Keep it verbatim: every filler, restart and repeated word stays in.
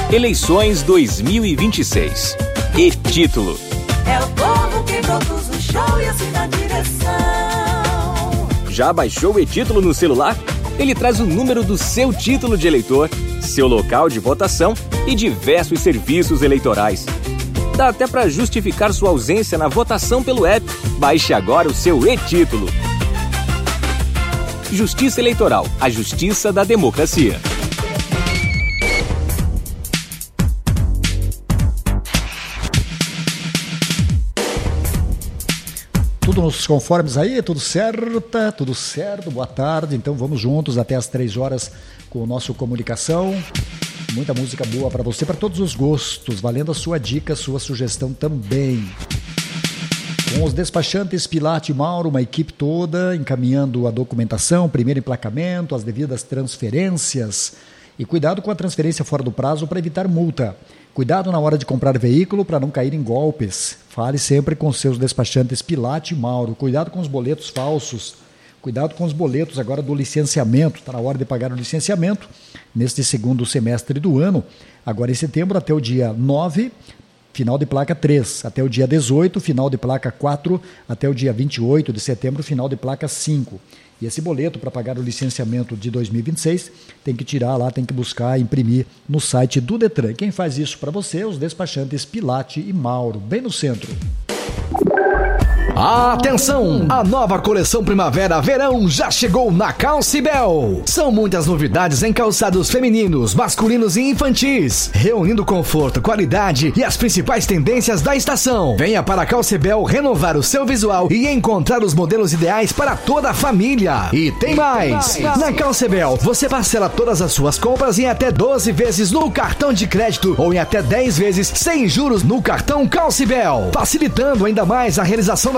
Eleições dois mil e vinte e seis. E-Título. É o povo quem produz o show e assim na direção. Já baixou o E-Título no celular? Ele traz o número do seu título de eleitor, seu local de votação e diversos serviços eleitorais. Dá até para justificar sua ausência na votação pelo app. Baixe agora o seu E-Título. Justiça Eleitoral, a justiça da democracia. Tudo nos conformes aí? Tudo certo? Tudo certo? Boa tarde. Então vamos juntos até as três horas com o nosso Comunicação. Muita música boa para você, para todos os gostos, valendo a sua dica, sua sugestão também. Com os despachantes Pilate e Mauro, uma equipe toda encaminhando a documentação, primeiro emplacamento, as devidas transferências. E cuidado com a transferência fora do prazo para evitar multa. Cuidado na hora de comprar veículo para não cair em golpes. Fale sempre com seus despachantes Pilate e Mauro. Cuidado com os boletos falsos. Cuidado com os boletos agora do licenciamento. Está na hora de pagar o licenciamento neste segundo semestre do ano. Agora em setembro até o dia nove, final de placa três. Até o dia dezoito, final de placa quatro. Até o dia vinte e oito de setembro, final de placa cinco. E esse boleto para pagar o licenciamento de dois mil e vinte e seis tem que tirar lá, tem que buscar, imprimir no site do Detran. Quem faz isso para você? Os despachantes Pilate e Mauro, bem no centro. Atenção! A nova coleção Primavera-Verão já chegou na Calcibel. São muitas novidades em calçados femininos, masculinos e infantis, reunindo conforto, qualidade e as principais tendências da estação. Venha para a Calcibel renovar o seu visual e encontrar os modelos ideais para toda a família. E tem mais! Na Calcibel, você parcela todas as suas compras em até doze vezes no cartão de crédito ou em até dez vezes sem juros no cartão Calcibel, facilitando ainda mais a realização da